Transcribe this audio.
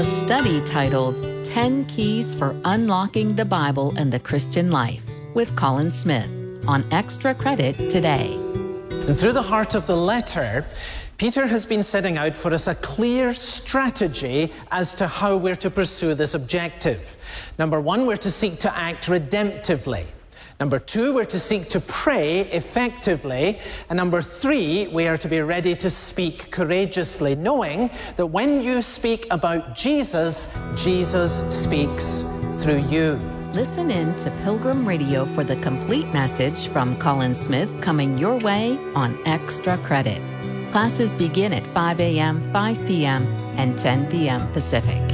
a study titled 10 Keys for Unlocking the Bible and the Christian Life with Colin Smith on Extra Credit today. And through the heart of the letter, Peter has been setting out for us a clear strategy as to how we're to pursue this objective. Number one, we're to seek to act redemptively. Number two, we're to seek to pray effectively. And number three, we are to be ready to speak courageously, knowing that when you speak about Jesus, Jesus speaks through you. Listen in to Pilgrim Radio for the complete message from Colin Smith coming your way on Extra Credit. Classes begin at 5 a.m., 5 p.m., and 10 p.m. Pacific.